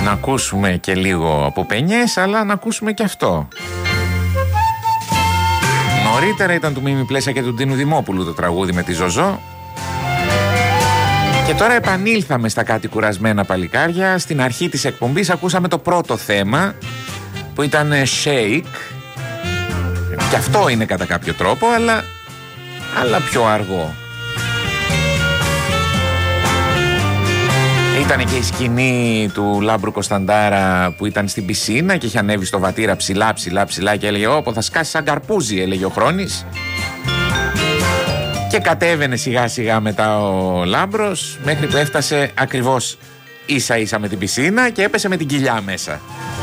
Να ακούσουμε και λίγο από πενιές, αλλά να ακούσουμε και αυτό. Νωρίτερα ήταν του Μίμη Πλέσσα και του Ντίνου Δημόπουλου το τραγούδι με τη Ζωζό. Και τώρα επανήλθαμε στα κάτι κουρασμένα παλικάρια. Στην αρχή της εκπομπής ακούσαμε το πρώτο θέμα που ήταν Shake. Και αυτό είναι κατά κάποιο τρόπο, αλλά πιο αργό. Ήταν και η σκηνή του Λάμπρου Κωνσταντάρα που ήταν στην πισίνα και είχε ανέβει στο βατήρα ψηλά και έλεγε «Όπο θα σκάσει σαν καρπούζι», έλεγε ο Χρόνης. Και κατέβαινε σιγά σιγά μετά ο Λάμπρος μέχρι που έφτασε ακριβώς ίσα ίσα με την πισίνα και έπεσε με την κοιλιά μέσα.